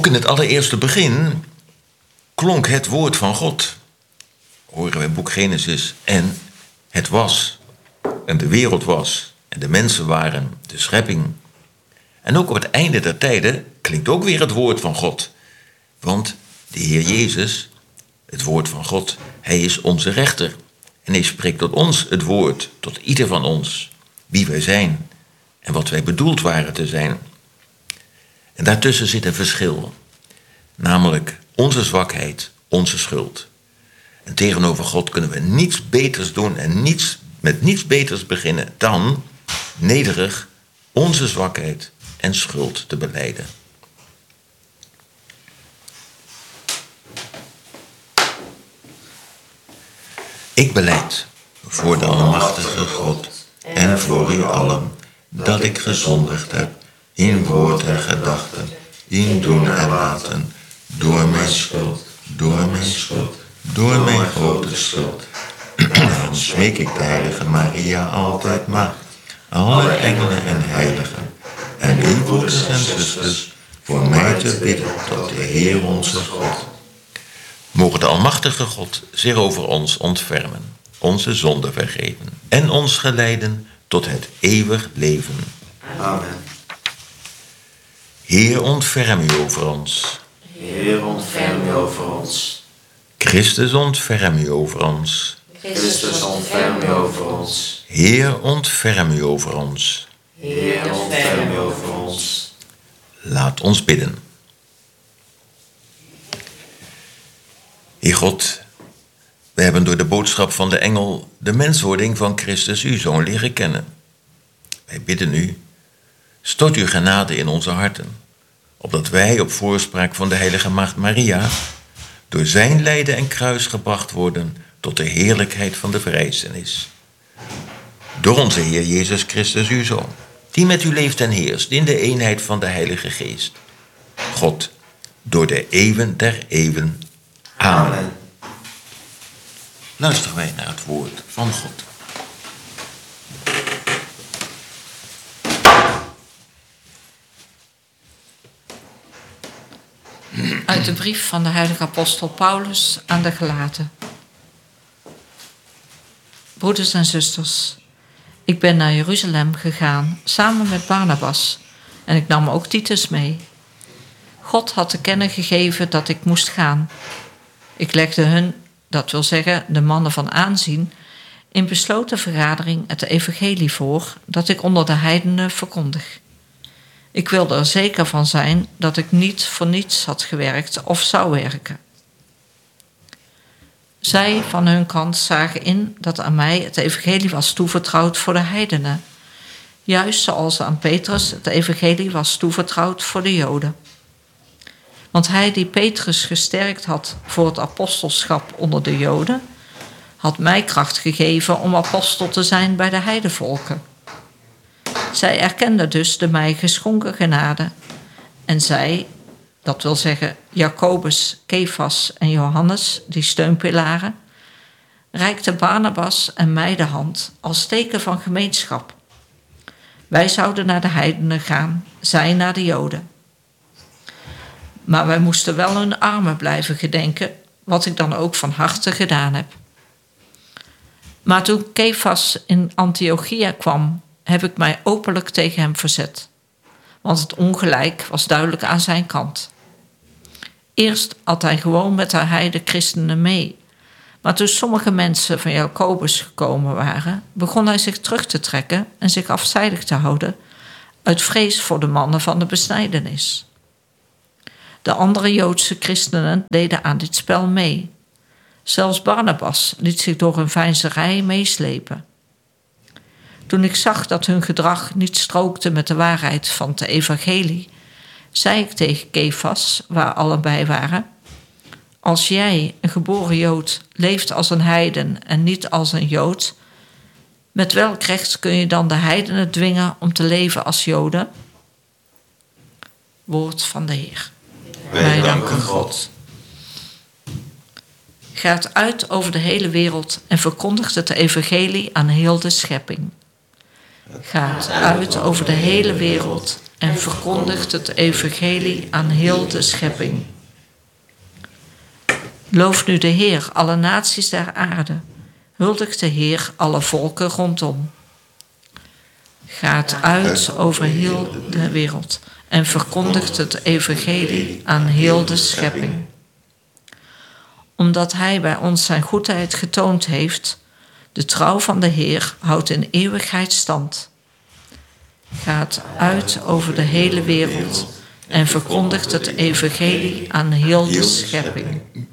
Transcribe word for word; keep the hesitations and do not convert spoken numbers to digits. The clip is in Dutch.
Ook in het allereerste begin klonk het woord van God. Horen we in boek Genesis. En het was. En de wereld was. En de mensen waren de schepping. En ook op het einde der tijden klinkt ook weer het woord van God. Want de Heer Jezus, het woord van God, hij is onze rechter. En hij spreekt tot ons het woord, tot ieder van ons, wie wij zijn en wat wij bedoeld waren te zijn. En daartussen zit een verschil, namelijk onze zwakheid, onze schuld. En tegenover God kunnen we niets beters doen en niets, met niets beters beginnen dan nederig onze zwakheid en schuld te belijden. Ik belijd voor de almachtige God en voor u allen dat ik gezondigd heb in woord en gedachten, in doen en laten, door mijn schuld, door mijn schuld, door mijn grote schuld. Daarom smeek ik de heilige Maria altijd maagd, alle engelen en heiligen, en uw broeders en zusters, voor mij te bidden tot de Heer onze God. Mogen de almachtige God zich over ons ontfermen, onze zonden vergeven en ons geleiden tot het eeuwig leven. Amen. Heer, ontferm u over ons. Heer, ontferm u over ons. Christus, ontferm u over ons. Christus, ontferm u over ons. Heer, ontferm u over ons. Heer, ontferm u over ons. Laat ons bidden. Heer God, we hebben door de boodschap van de engel de menswording van Christus, uw Zoon, leren kennen. Wij bidden u, stort uw genade in onze harten, opdat wij op voorspraak van de heilige maagd Maria door zijn lijden en kruis gebracht worden tot de heerlijkheid van de verrijzenis. Door onze Heer Jezus Christus, uw Zoon, die met u leeft en heerst in de eenheid van de Heilige Geest. God, door de eeuwen der eeuwen. Amen. Amen. Luisteren wij naar het woord van God. Uit de brief van de heilige apostel Paulus aan de Galaten. Broeders en zusters, ik ben naar Jeruzalem gegaan samen met Barnabas en ik nam ook Titus mee. God had te kennen gegeven dat ik moest gaan. Ik legde hun, dat wil zeggen de mannen van aanzien, in besloten vergadering het evangelie voor dat ik onder de heidenen verkondig. Ik wilde er zeker van zijn dat ik niet voor niets had gewerkt of zou werken. Zij van hun kant zagen in dat aan mij het evangelie was toevertrouwd voor de heidenen, juist zoals aan Petrus het evangelie was toevertrouwd voor de Joden. Want hij die Petrus gesterkt had voor het apostelschap onder de Joden, had mij kracht gegeven om apostel te zijn bij de heidenvolken. Zij erkende dus de mij geschonken genade en zij, dat wil zeggen Jacobus, Kefas en Johannes, die steunpilaren, reikte Barnabas en mij de hand als teken van gemeenschap. Wij zouden naar de heidenen gaan, zij naar de Joden. Maar wij moesten wel hun armen blijven gedenken, wat ik dan ook van harte gedaan heb. Maar toen Kefas in Antiochia kwam, heb ik mij openlijk tegen hem verzet. Want het ongelijk was duidelijk aan zijn kant. Eerst had hij gewoon met de heide christenen mee. Maar toen sommige mensen van Jacobus gekomen waren, begon hij zich terug te trekken en zich afzijdig te houden uit vrees voor de mannen van de besnijdenis. De andere Joodse christenen deden aan dit spel mee. Zelfs Barnabas liet zich door hun veinzerij meeslepen. Toen ik zag dat hun gedrag niet strookte met de waarheid van het evangelie, zei ik tegen Kefas, waar allebei waren: als jij, een geboren Jood, leeft als een heiden en niet als een Jood, met welk recht kun je dan de heidenen dwingen om te leven als Joden? Woord van de Heer. Wij danken God. Gaat uit over de hele wereld en verkondigt het evangelie aan heel de schepping. Gaat uit over de hele wereld en verkondigt het evangelie aan heel de schepping. Loof nu de Heer, alle naties der aarde. Huldigt de Heer, alle volken rondom. Gaat uit over heel de wereld en verkondigt het evangelie aan heel de schepping. Omdat hij bij ons zijn goedheid getoond heeft, de trouw van de Heer houdt in eeuwigheid stand. Gaat uit over de hele wereld en verkondigt het evangelie aan heel de schepping.